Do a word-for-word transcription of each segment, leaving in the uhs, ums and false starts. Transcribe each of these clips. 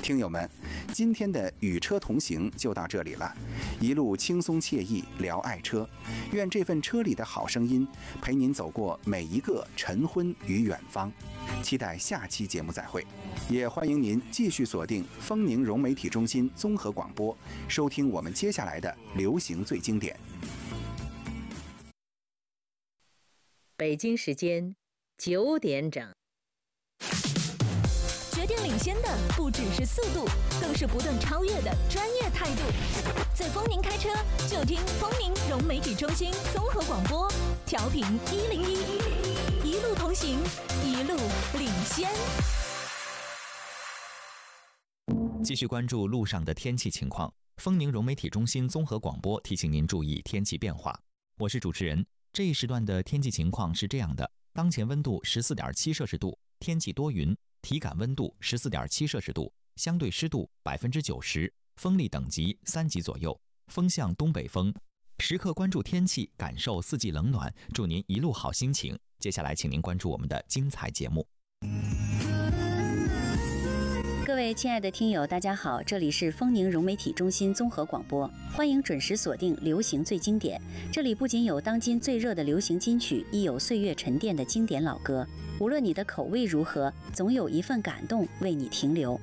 听友们，今天的与车同行就到这里了，一路轻松惬意聊爱车，愿这份车里的好声音陪您走过每一个晨昏与远方。期待下期节目再会，也欢迎您继续锁定丰宁融媒体中心综合广播，收听我们接下来的流行最经典。 北京时间九点整。 决定领先的不只是速度，更是不断超越的专业态度。在丰宁开车，就听丰宁融媒体中心综合广播，调频一零一，一路同行，一路领先。 继续关注路上的天气情况。丰宁融媒体中心综合广播提醒您注意天气变化。我是主持人。这一时段的天气情况是这样的：当前温度 十四点七摄氏度，天气多云。体感温度 十四点七摄氏度，相对湿度 百分之九十， 风力等级三级左右，风向东北风。时刻关注天气，感受四季冷暖，祝您一路好心情。接下来请您关注我们的精彩节目。 各位亲爱的听友，大家好，这里是丰宁融媒体中心综合广播，欢迎准时锁定流行最经典。这里不仅有当今最热的流行金曲，亦有岁月沉淀的经典老歌。无论你的口味如何，总有一份感动为你停留。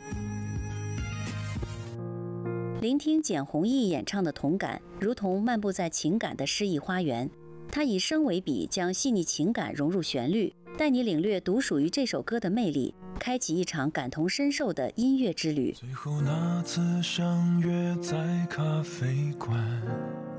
聆听简弘毅演唱的《同感》，如同漫步在情感的诗意花园。他以声为笔，将细腻情感融入旋律，带你领略独属于这首歌的魅力，开启一场感同身受的音乐之旅。 最后那次相约在咖啡馆，